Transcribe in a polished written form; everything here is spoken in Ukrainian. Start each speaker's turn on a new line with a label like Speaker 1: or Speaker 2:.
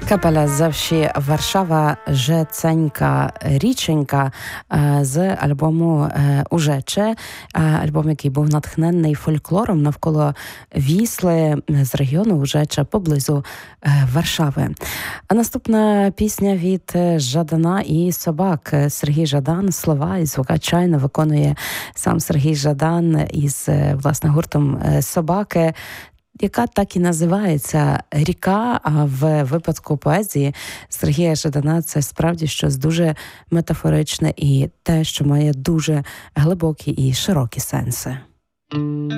Speaker 1: Капеля «Завжди Варшава, Жеценька річенька» з альбому «Ужече», альбом, який був натхненний фольклором навколо Вісли з регіону Ужеча поблизу Варшави. А наступна пісня від Жадана і Собак. Сергій Жадан, слова і звукачайно виконує сам Сергій Жадан із, власне, гуртом «Собаки», яка так і називається «Ріка», а в випадку поезії Сергія Жадана це справді щось дуже метафоричне і те, що має дуже глибокі і широкі сенси.